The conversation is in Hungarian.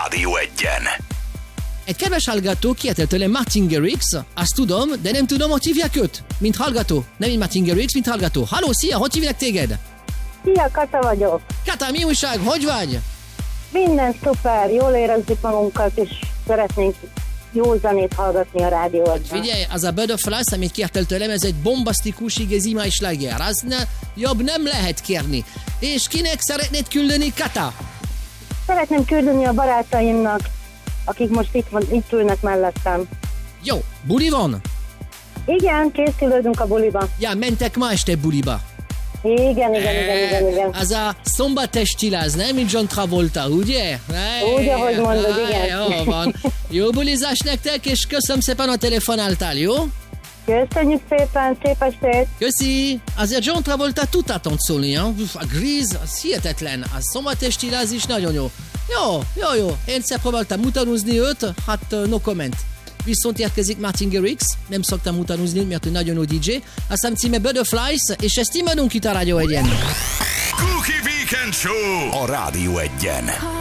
Rádió Egyen. Egy kedves hallgató kiadta tőlem Martin Garrix, azt tudom, de nem tudom, hogy hívják őt, mint hallgató. Nem mint Martin Garrix, mint hallgató. Halló, szia, hogy hívják téged? Szia, Kata vagyok. Kata, mi újság, hogy vagy? Minden szuper, jól érezzük magunkat, és szeretnénk jó zenét hallgatni a rádióban. Figyelj, az a Bird of Life, amit kiadtál tőlem, ez egy bombasztikus, igazima és sláger. Az jobb nem lehet kérni. És kinek szeretnéd küldeni, Kata? Szeretném küldeni a barátaimnak, akik most itt ülnek mellettem. Jó, buli van? Igen, készülődünk a buliba. Ja, mentek ma este buliba. Igen. Az a szombatesti láz, nem? Mint John Travolta, ugye? Úgy, ahogy mondod, igen. Jó van. Jó bulizás nektek, és köszönöm szépen a telefonáltál, jó? Köszönjük szépen, szép estét! Köszi! Azért John Travolta tudta táncolni, a Grease, az hihetetlen, a szombatesti láz is nagyon jó. Jó. Én egyszer próbáltam mutanúzni őt, hát no comment. Viszont érkezik Martin Garrix, nem szoktam mutanúzni, mert ő nagyon jó DJ. Aztán címe Butterflies, és ezt imádunk itt a Rádió Egyen. Cookie Weekend Show a Rádió Egyen.